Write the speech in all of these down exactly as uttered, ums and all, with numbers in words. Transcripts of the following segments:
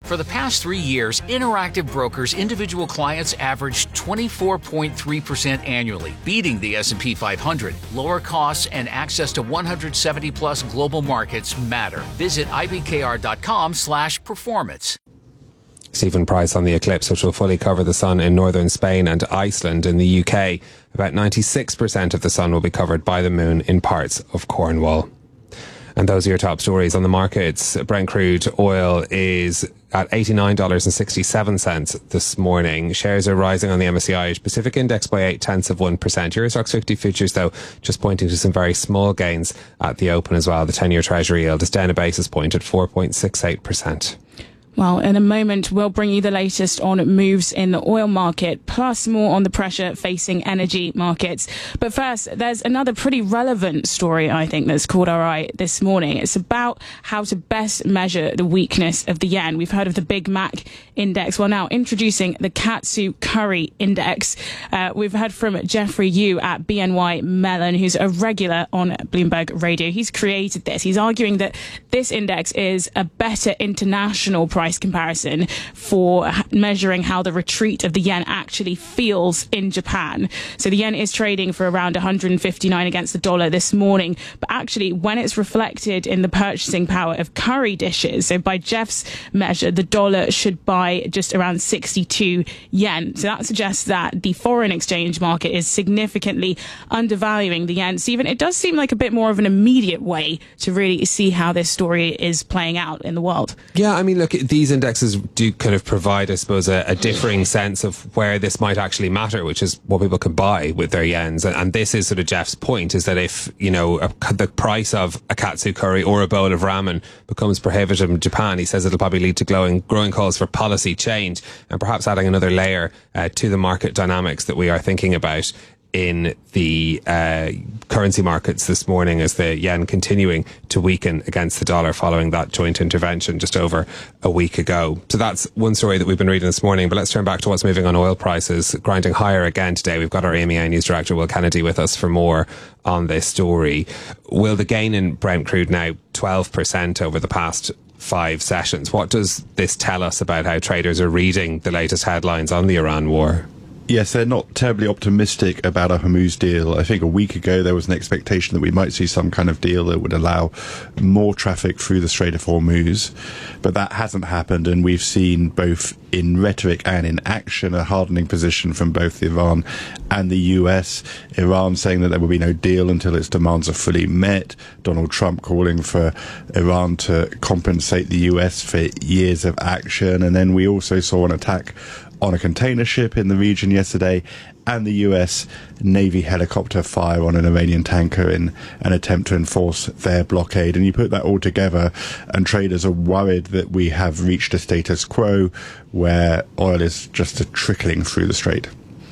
For the past three years, Interactive Brokers individual clients averaged twenty-four point three percent annually, beating the S and P five hundred. Lower costs and access to one hundred seventy plus global markets matter. Visit I B K R dot com slash performance. Stephen Price on the eclipse, which will fully cover the sun in northern Spain and Iceland. In the U K, about ninety-six percent of the sun will be covered by the moon in parts of Cornwall. And those are your top stories on the markets. Brent crude oil is at eighty-nine dollars and sixty-seven cents this morning. Shares are rising on the M S C I Asia Pacific Index by eight tenths of one percent. Eurostoxx fifty futures, though, just pointing to some very small gains at the open as well. The ten-year Treasury yield is down a basis point at four point six eight percent. Well, in a moment, we'll bring you the latest on moves in the oil market, plus more on the pressure facing energy markets. But first, there's another pretty relevant story, I think, that's caught our eye this morning. It's about how to best measure the weakness of the yen. We've heard of the Big Mac Index. Well, now introducing the Katsu Curry Index. Uh, we've heard from Jeffrey Yu at B N Y Mellon, who's a regular on Bloomberg Radio. He's created this. He's arguing that this index is a better international price comparison for measuring how the retreat of the yen actually feels in Japan. So the yen is trading for around one hundred fifty-nine against the dollar this morning, but actually when it's reflected in the purchasing power of curry dishes, so by Jeff's measure, the dollar should buy just around sixty-two yen. So that suggests that the foreign exchange market is significantly undervaluing the yen. Stephen, it does seem like a bit more of an immediate way to really see how this story is playing out in the world. Yeah, I mean, look, these indexes do kind of provide, I suppose, a, a differing sense of where this might actually matter, which is what people can buy with their yens. And, and this is sort of Jeff's point, is that if, you know, a, the price of a katsu curry or a bowl of ramen becomes prohibitive in Japan, he says it'll probably lead to glowing, growing calls for policy change and perhaps adding another layer uh, to the market dynamics that we are thinking about in the uh, currency markets this morning, as the yen continuing to weaken against the dollar following that joint intervention just over a week ago. So that's one story that we've been reading this morning. But let's turn back to what's moving on oil prices, grinding higher again today. We've got our A M E I News Director Will Kennedy with us for more on this story. Will, the gain in Brent crude now twelve percent over the past five sessions. What does this tell us about how traders are reading the latest headlines on the Iran war? Yes, they're not terribly optimistic about a Hormuz deal. I think a week ago there was an expectation that we might see some kind of deal that would allow more traffic through the Strait of Hormuz, but that hasn't happened, and we've seen both in rhetoric and in action a hardening position from both Iran and the U S. Iran saying that there will be no deal until its demands are fully met. Donald Trump calling for Iran to compensate the U S for years of action. And then we also saw an attack on a container ship in the region yesterday, and the U S Navy helicopter fire on an Iranian tanker in an attempt to enforce their blockade. And you put that all together, and traders are worried that we have reached a status quo where oil is just a trickling through the strait.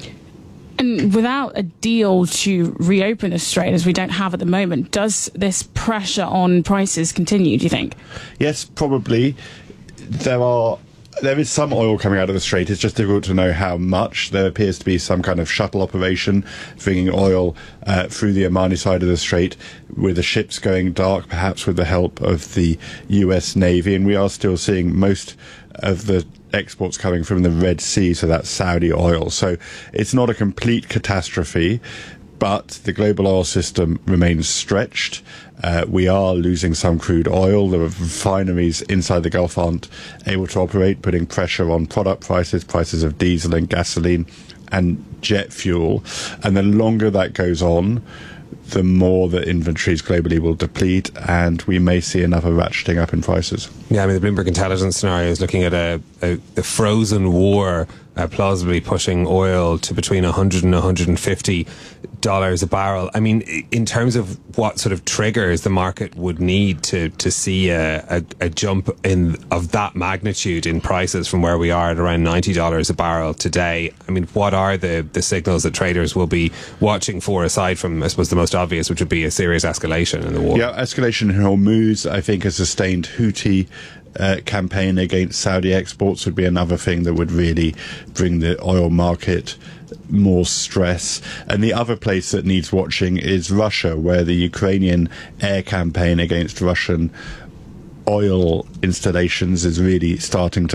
And without a deal to reopen the strait, as we don't have at the moment, does this pressure on prices continue, do you think? Yes, probably. There are There is some oil coming out of the strait. It's just difficult to know how much. There appears to be some kind of shuttle operation bringing oil uh, through the Omani side of the strait, with the ships going dark, perhaps with the help of the U S Navy. And we are still seeing most of the exports coming from the Red Sea, so that's Saudi oil. So it's not a complete catastrophe, but the global oil system remains stretched. Uh, we are losing some crude oil. The refineries inside the Gulf aren't able to operate, putting pressure on product prices, prices of diesel and gasoline and jet fuel. And the longer that goes on, the more the inventories globally will deplete, and we may see another ratcheting up in prices. Yeah, I mean, the Bloomberg intelligence scenario is looking at a, a the frozen war uh, plausibly pushing oil to between one hundred and one hundred fifty dollars a barrel. I mean, in terms of what sort of triggers the market would need to to see a, a, a jump in of that magnitude in prices from where we are at around ninety dollars a barrel today, I mean, what are the, the signals that traders will be watching for, aside from, I suppose, the most obvious, which would be a serious escalation in the war? Yeah, escalation in Hormuz. I think a sustained Houthi Uh, campaign against Saudi exports would be another thing that would really bring the oil market more stress. And the other place that needs watching is Russia, where the Ukrainian air campaign against Russian oil installations is really starting to